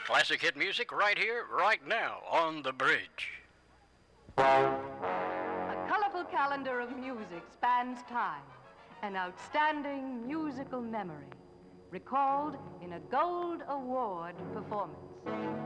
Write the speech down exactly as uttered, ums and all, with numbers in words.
Classic hit music right here, right now, on The Bridge. A colorful calendar of music spans time, an outstanding musical memory, recalled in a Gold Award performance.